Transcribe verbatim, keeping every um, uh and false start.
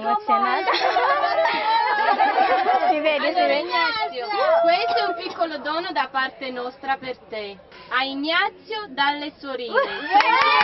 emozionata. Si vede, si Allora, vede. Ignazio, questo è un piccolo dono da parte nostra per te. A Ignazio dalle sorelle.